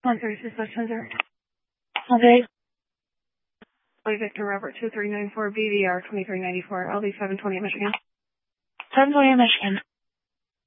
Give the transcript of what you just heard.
136 Center. Okay. Victor Robert 2394 BVR 2394 LD 720 Michigan. 720 Michigan.